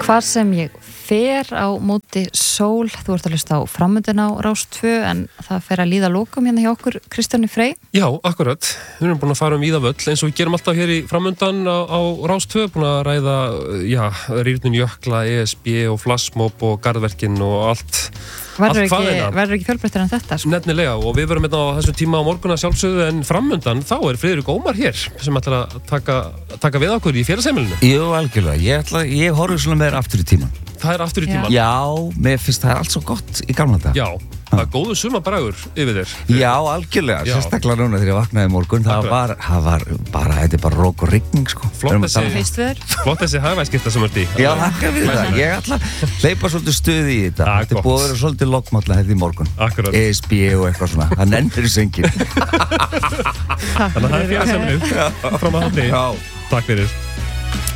Hvar sem ég fer á móti sól, þú ert að hlusta á Framöndin á Rás 2 en það fer að líða lokum hérna hjá okkur Kristjáni Frey. Já, akkurat. Við erum búin að fara víða völl eins og við gerum alltaf hér í Framöndan á Rás 2, búin að ræða, rýrnun jökla, ESB og flassmob og garðverkin og allt. Verður ekki fjölbreyttir en þetta? Sko? Nefnilega, og við verum á þessum tíma á morgun að sjálfsögðu en Framöndan, þá Friðrik Ómar hér sem ætlar að taka við okkur í félagsheimilinu. Jú, algjörlega. Ég horfi svona meður aftur í tíman. Það aftur í tíman? Já, mér finnst það allt svo gott í gamla dag. Já, það góðu sumarbragur yfir þér. Já, algjörlega. Sérstaklega núna þegar ég vaknaði í morgun, það var bara, þetta bara rók og rigning, sko. Flott þessi hagvæðskipta sem ert í. Já, þakka við það. Ég ætla að hleypa svolítið stuði í þetta. Þetta búið að vera svolítið loggmálla hérna í morgun. Akkurat. ESB og eitthvað svona. Það nennir þessu enginn. Þannig að það félagsheimilið frá maður. Takk fyrir.